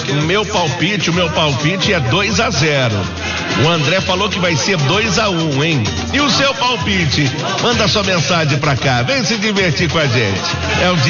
o meu palpite é 2-0. O André falou que vai ser 2-1, hein? E o seu palpite? Manda sua mensagem pra cá, vem se divertir com a gente. É o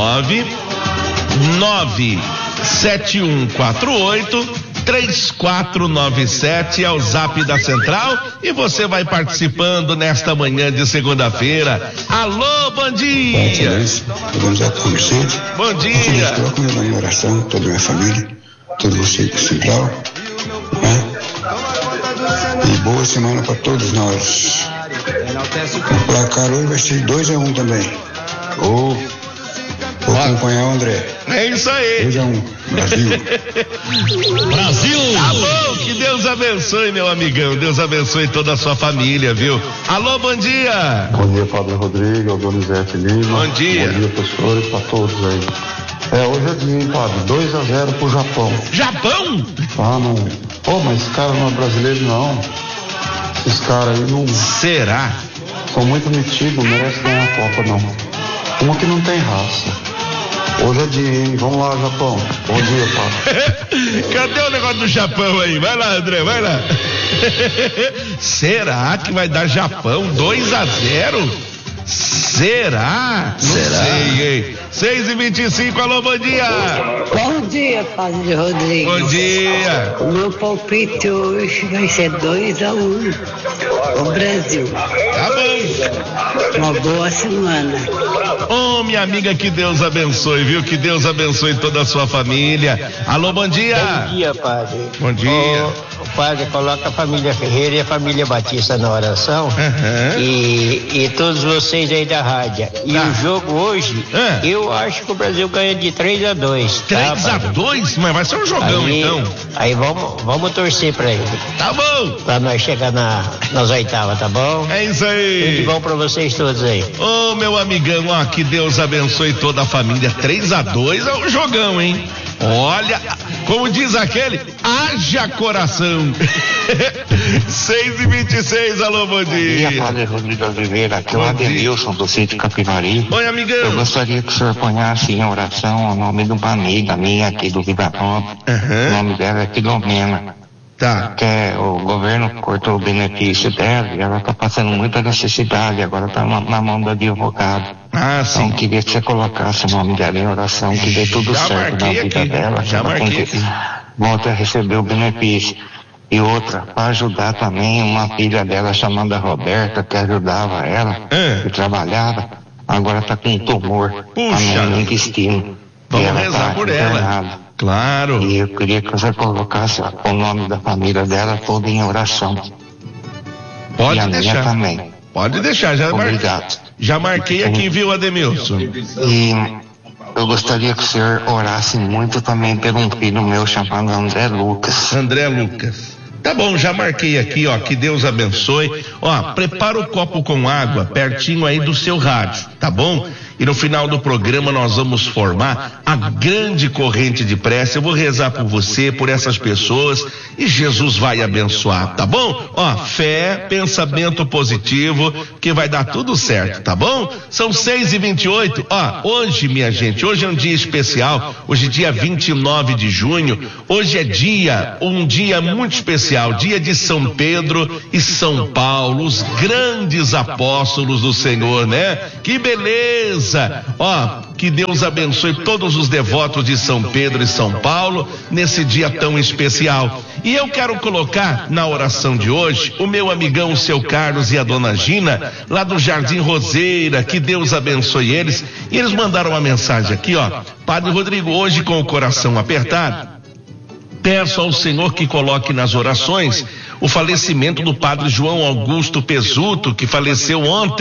19-97148-3497 é o zap da Central e você vai participando nesta manhã de segunda-feira. Alô, bom dia! Bom dia! Coloco na minha oração, toda a minha família, todo você que Central, né? E boa semana para todos nós. O placar hoje vai ser 2-1 também. Vou acompanhar o André. É isso aí. 2-1, Brasil. Brasil! Alô, que Deus abençoe, meu amigão. Deus abençoe toda a sua família, viu? Alô, bom dia. Bom dia, Padre Rodrigo, Donizete Lima. Bom dia. Bom dia, professores, para todos aí. Hoje é dia, hein, Padre? 2-0 pro Japão. Japão? Ah, não. Pô, mas esse cara não é brasileiro, não. Esses caras aí não. Será? São muito metidos, não merecem ganhar a Copa, não. Uma que não tem raça. Hoje é dia, hein? Vamos lá, Japão. Bom dia, Padre. Cadê o negócio do Japão aí? Vai lá, André, vai lá. Será que vai dar Japão 2-0? Será? Não sei, hein? 6h25, alô, bom dia. Bom dia, Padre Rodrigo. Bom dia. O meu palpite hoje vai ser 2-1 o Brasil. Tá bom. Uma boa semana. Ô, minha amiga, que Deus abençoe, viu? Que Deus abençoe toda a sua família. Alô, bom dia. Bom dia, Padre. Bom dia. O Padre coloca a família Ferreira e a família Batista na oração. E todos vocês aí da rádio. E o jogo hoje, eu acho que o Brasil ganha de 3-2. 3-2? Mas vai ser um jogão, aí, então. Aí vamos torcer pra ele. Tá bom. Pra nós chegar nas oitavas, tá bom? É isso aí. Tudo bom pra vocês todos aí. Ô, meu amigão, ó, que Deus abençoe toda a família. 3-2 é um jogão, hein? Olha, como diz aquele, haja coração. 6h26, alô, bom dia. Bom dia, Padre Rodrigo Oliveira, aqui é o Ademilson do sítio Capinari. Oi, amigão. Eu gostaria que o senhor ponhasse em oração o nome de uma amiga minha aqui do Vila Nova. O nome dela é Filomena. Tá. Que o governo cortou o benefício dela e ela tá passando muita necessidade, agora tá na mão do advogado. Ah, sim. Então queria que você colocasse o nome dela em oração, que dê tudo certo na vida dela. Já marquei aqui. Volta a receber o benefício. E outra, para ajudar também uma filha dela chamada Roberta, que ajudava ela, que trabalhava, agora tá com um tumor no intestino. Vamos rezar por ela. Claro. E eu queria que você colocasse o nome da família dela toda em oração. Pode e a deixar. Minha também. Pode deixar, Obrigado. Já marquei aqui, viu, Ademilson? E eu gostaria que o senhor orasse muito também por um filho meu chamado André Lucas. André Lucas. Tá bom, já marquei aqui, ó, que Deus abençoe. Ó, prepara o copo com água pertinho aí do seu rádio, tá bom? E no final do programa nós vamos formar a grande corrente de prece. Eu vou rezar por você, por essas pessoas e Jesus vai abençoar, tá bom? Ó, fé, pensamento positivo, que vai dar tudo certo, tá bom? São 6h28. Ó, hoje, minha gente, hoje é um dia especial, hoje é dia 29 de junho, hoje é um dia muito especial, dia de São Pedro e São Paulo, os grandes apóstolos do Senhor, né? Que beleza! Ó, que Deus abençoe todos os devotos de São Pedro e São Paulo nesse dia tão especial. E eu quero colocar na oração de hoje o meu amigão, o seu Carlos e a dona Gina, lá do Jardim Roseira, que Deus abençoe eles. E eles mandaram uma mensagem aqui, ó. Padre Rodrigo, hoje com o coração apertado, peço ao Senhor que coloque nas orações o falecimento do padre João Augusto Pesuto, que faleceu ontem.